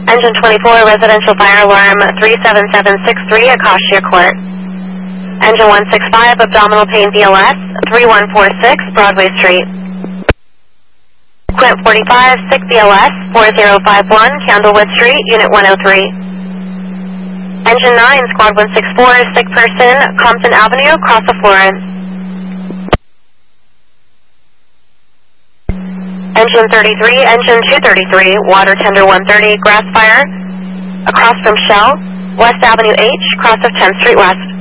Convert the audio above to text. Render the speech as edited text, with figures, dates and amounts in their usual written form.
Engine 24, residential fire alarm 37763, Acacia Court. Engine 165, abdominal pain BLS 3146, Broadway Street. Quint 45, sick BLS 4051, Candlewood Street, Unit 103. Engine 9, Squad 164, sick person, Compton Avenue, Cross of Florence. Engine 33, Engine 233, water tender 130, grass fire, across from Shell, West Avenue H, cross of 10th Street West.